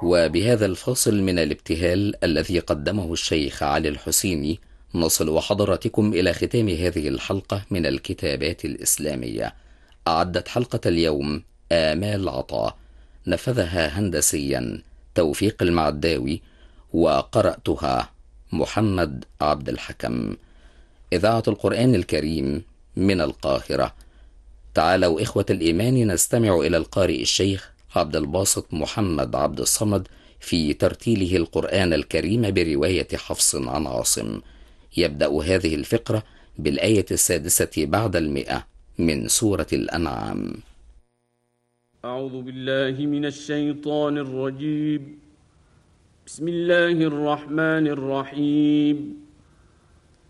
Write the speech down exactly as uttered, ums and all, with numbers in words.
وبهذا الفاصل من الابتهال الذي قدمه الشيخ علي الحسيني نصل وحضراتكم إلى ختام هذه الحلقة من الكتابات الإسلامية. أعدت حلقة اليوم آمال عطا، نفذها هندسيا توفيق المعداوي، وقرأتها محمد عبد الحكم. إذاعة القرآن الكريم من القاهرة. تعالوا إخوة الإيمان نستمع إلى القارئ الشيخ عبد الباسط محمد عبد الصمد في ترتيله القرآن الكريم برواية حفص عن عاصم. يبدأ هذه الفقرة بالآية السادسة بعد المئة من سورة الأنعام. أعوذ بالله من الشيطان الرجيم. بسم الله الرحمن الرحيم.